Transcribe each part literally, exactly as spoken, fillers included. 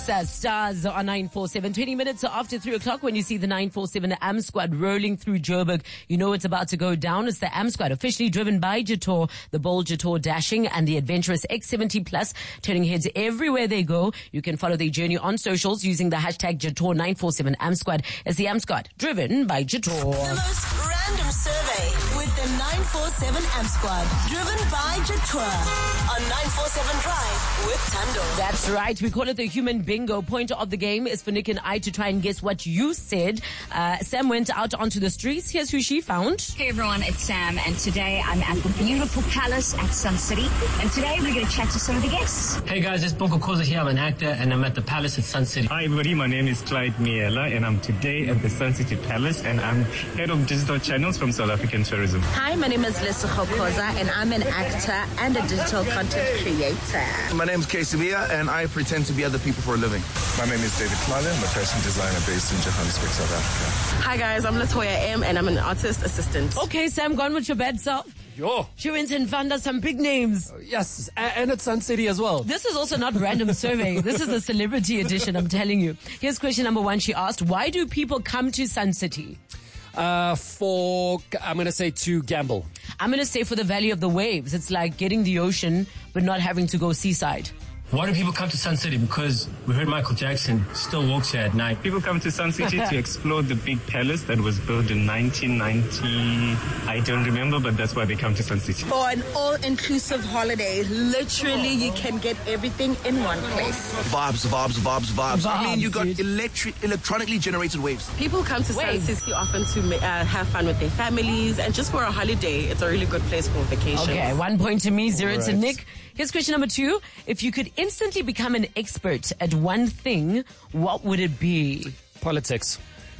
Uh, stars on nine four seven. twenty minutes after three o'clock when you see the nine four seven A M Squad rolling through Joburg, you know it's about to go down. It's the A M Squad, officially driven by Jator, the bold Jator Dashing and the adventurous X seventy Plus, turning heads everywhere they go. You can follow their journey on socials using the hashtag Jator nine four seven A M Squad. It's the A M Squad, driven by Jator. The most random survey with the nine four seven A M Squad, driven by Jator on nine four seven Drive with Tando. That's right. We call it the human bingo. Point of the game is for Nick and I to try and guess what you said. Uh, Sam went out onto the streets. Here's who she found. Hey everyone, it's Sam, and today I'm at the beautiful palace at Sun City, and today we're going to chat to some of the guests. Hey guys, it's Bonko Koza here. I'm an actor, and I'm at the palace at Sun City. Hi everybody, my name is Clyde Miela, and I'm today at the Sun City Palace, and I'm head of digital channels from South African Tourism. Hi, my name is Lesotho Koza, and I'm an actor and a digital content creator. My name is Casey Mia, and I pretend to be other people for a living. My name is David Klale. I'm a fashion designer based in Johannesburg, South Africa. Hi guys, I'm Latoya M, and I'm an artist assistant. Okay, Sam, gone with your bad self. Yo. She went and found us some big names. Uh, yes, and at Sun City as well. This is also not random survey. This is the celebrity edition, I'm telling you. Here's question number one. She asked, why do people come to Sun City? Uh, for, I'm going to say to gamble. I'm going to say for the value of the waves. It's like getting the ocean, but not having to go seaside. Why do people come to Sun City? Because we heard Michael Jackson still walks here at night. People come to Sun City to explore the big palace that was built in nineteen ninety. I don't remember, but that's why they come to Sun City. For an all-inclusive holiday, literally you can get everything in one place. Vibes, vibes, vibes, vibes. I mean, Vibes, you got dude. electric, electronically generated waves. People come to Sun Waves. City often to ma- uh, have fun with their families, and just for a holiday, it's a really good place for vacation. Okay, one point to me, zero to Right. Nick. Here's question number two. If you could instantly become an expert at one thing, what would it be? Politics.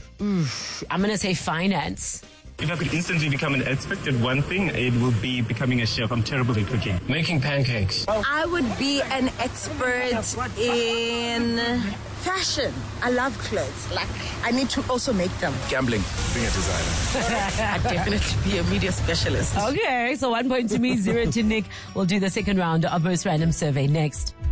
I'm going to say finance. If I could instantly become an expert at one thing, it would be becoming a chef. I'm terrible at cooking. Making pancakes. I would be an expert in fashion. I love clothes. Like, I need to also make them. Gambling. Being a designer. I'd definitely be a media specialist. Okay, so one point to me, zero to Nick. We'll do the second round of most random survey next.